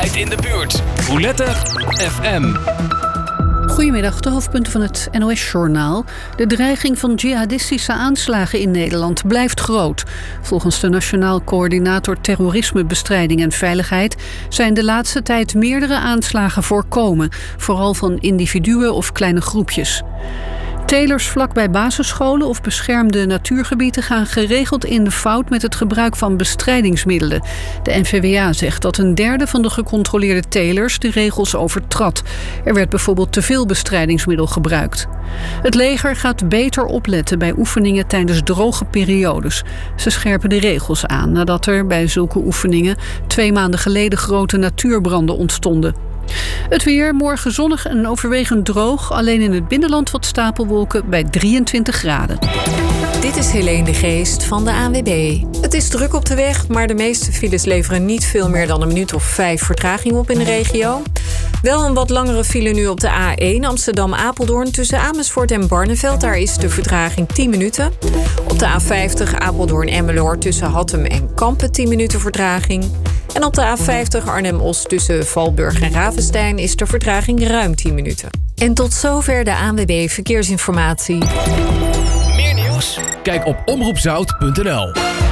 altijd in de buurt. Roulette FM. Goedemiddag, de hoofdpunten van het NOS-journaal. De dreiging van jihadistische aanslagen in Nederland blijft groot. Volgens de Nationaal Coördinator Terrorismebestrijding en Veiligheid zijn de laatste tijd meerdere aanslagen voorkomen, vooral van individuen of kleine groepjes. Telers vlakbij basisscholen of beschermde natuurgebieden gaan geregeld in de fout met het gebruik van bestrijdingsmiddelen. De NVWA zegt dat een derde van de gecontroleerde telers de regels overtrad. Er werd bijvoorbeeld te veel bestrijdingsmiddel gebruikt. Het leger gaat beter opletten bij oefeningen tijdens droge periodes. Ze scherpen de regels aan nadat er bij zulke oefeningen 2 maanden geleden grote natuurbranden ontstonden. Het weer, morgen zonnig en overwegend droog. Alleen in het binnenland wat stapelwolken bij 23 graden. Dit is Helene de Geest van de ANWB. Het is druk op de weg, maar de meeste files leveren niet veel meer dan een minuut of 5 vertraging op in de regio. Wel een wat langere file nu op de A1 Amsterdam-Apeldoorn tussen Amersfoort en Barneveld. Daar is de vertraging 10 minuten. Op de A50 Apeldoorn-Emmeloord tussen Hattem en Kampen 10 minuten vertraging. En op de A50 Arnhem-Os tussen Valburg en Ravenstein is de vertraging ruim 10 minuten. En tot zover de ANWB Verkeersinformatie. Meer nieuws? Kijk op omroepzout.nl.